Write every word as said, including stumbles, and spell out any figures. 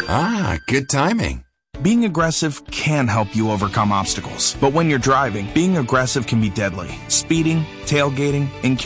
Ah, good timing. Being aggressive can help you overcome obstacles, but when you're driving, being aggressive can be deadly. Speeding, tailgating, and